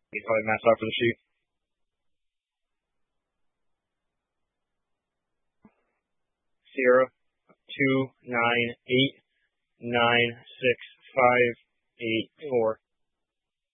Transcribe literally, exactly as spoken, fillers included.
You probably mass out for the shoot. Sierra, two nine eight nine six five eight four.